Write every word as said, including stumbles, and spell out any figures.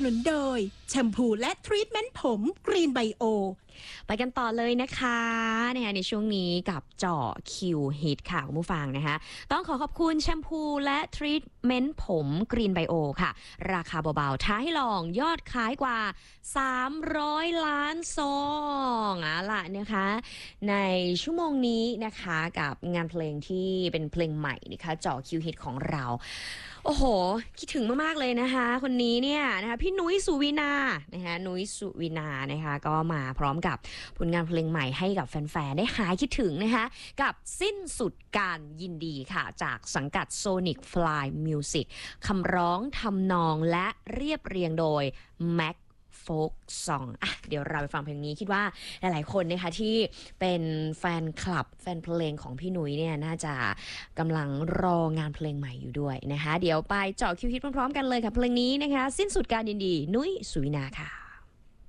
นุนโดยแชมพูและทรีทเมนต์ผมกรีนไบโอไปกันต่อเลยนะคะในช่วงนี้กับเจาะคิวฮิตค่ะคุณผู้ฟังนะคะต้องขอขอบคุณแชมพูและทรีทเมนต์ผมกรีนไบโอค่ะราคาเบาๆท้าให้ลองยอดขายกว่าสามร้อยล้านซองอ่ะล่ะนะคะในชั่วโมงนี้นะคะกับงานเพลงที่เป็นเพลงใหม่นะคะเจาะคิวฮิตของเราโอ้โหคิดถึงมากๆเลยนะคะคนนี้เนี่ยนะคะพี่นุ้ยสุวินานะคะนุ้ยสุวินานะคะก็มาพร้อมกับผลงานเพลงใหม่ให้กับแฟนๆได้หายคิดถึงนะคะกับสิ้นสุดการยินดีค่ะจากสังกัด Sonic Fly Music คำร้องทำนองและเรียบเรียงโดย Macโฟกซองอ่ะเดี๋ยวเราไปฟังเพลงนี้คิดว่าหลายๆคนนะคะที่เป็นแฟนคลับแฟนเพลงของพี่นุ้ยเนี่ยน่าจะกำลังรองานเพลงใหม่อยู่ด้วยนะคะเดี๋ยวไปเจาะคิวฮิตพร้อมๆกันเลยค่ะเพลงนี้นะคะสิ้นสุดการยินดีนุ้ยสุวินาค่ะ